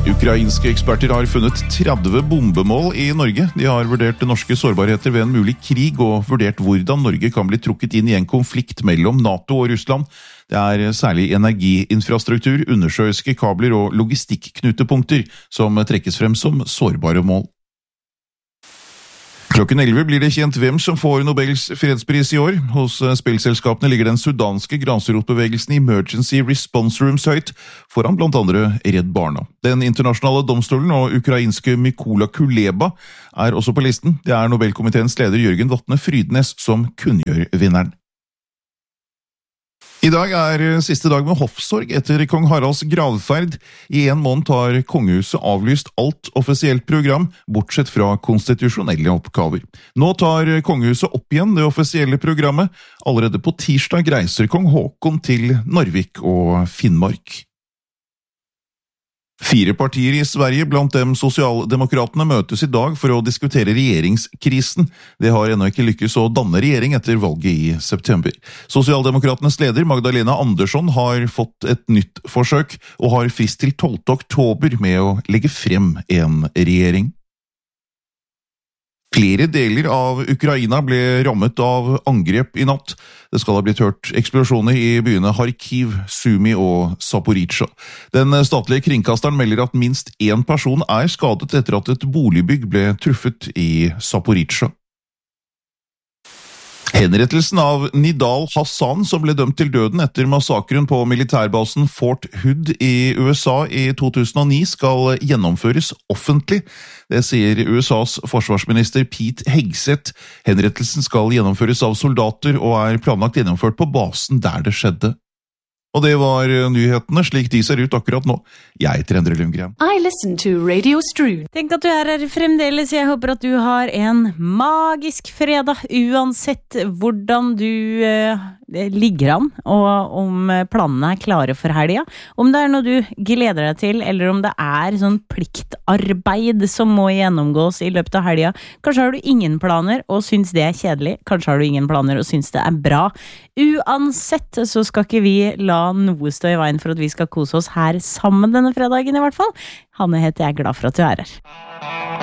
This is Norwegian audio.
Ukrainske eksperter har funnet 30 bombemål i Norge. De har vurdert norske sårbarheter ved en mulig krig og vurdert hvordan Norge kan bli trukket inn i en konflikt mellom NATO og Russland. Det er særlig energiinfrastruktur, undersjøiske kabler og logistikknutepunkter som trekkes frem som sårbare mål. Klokken 11 blir det kjent hvem som får Nobels fredspris i år. Hos spillselskapene ligger den sudanske grasrotbevegelsen Emergency Response Rooms høyt, foran blant andre Redd Barna. Den internasjonale domstolen og ukrainske Mykola Kuleba er også på listen. Det er Nobelkomiteens leder Jørgen Vatne Frydnes som kunngjør vinneren. I dag er siste dag med hoffsorg etter kong Haralds gravferd. I en måned har kongehuset avlyst alt offisielt program, bortsett fra konstitusjonelle oppgaver. Nå tar kongehuset opp igjen det offisielle programmet. Allerede på tirsdag reiser kong Håkon til Narvik og Finnmark. 4 partier i Sverige, blant dem Sosialdemokratene, møtes i dag for å diskutere regjeringskrisen. Det har ennå ikke lykkes å danne regjering etter valget i september. Sosialdemokratenes leder Magdalena Andersson har fått et nytt forsøk, og har frist til 12. oktober med å legge frem en regjering. Flere deler av Ukraina ble rammet av angrep i natt. Det skal ha blitt hørt eksplosjoner i byene Kharkiv, Sumy og Zaporizjzja. Den statlige kringkasteren melder at minst 1 person er skadet etter at et boligbygg ble truffet i Zaporizjzja. Henrettelsen av Nidal Hassan, som ble dømt til døden etter massakren på militærbasen Fort Hood i USA i 2009, skal gjennomføres offentlig. Det sier USAs forsvarsminister Pete Hegseth. Henrettelsen skal gjennomføres av soldater og er planlagt gjennomført på basen der det skjedde. Og det var nyhetene slik de ser ut akkurat nå. Jeg heter Endre Lundgren. I listen to Radio Strood. Tenk at du er her fremdeles. Jeg håper at du har en magisk fredag, uansett hvordan du ligger an, og om planene er klare for helga. Om det er noe du gleder deg til, eller om det er sånn pliktarbeid som må gjennomgås i løpet av helga. Kanskje har du ingen planer og syns det er kjedelig. Kanskje har du ingen planer og syns det er bra. Uansett så skal ikke vi la noe stå i veien for at vi skal kose oss her sammen denne fredagen i hvert fall. Hanne heter jeg, glad for at du er her.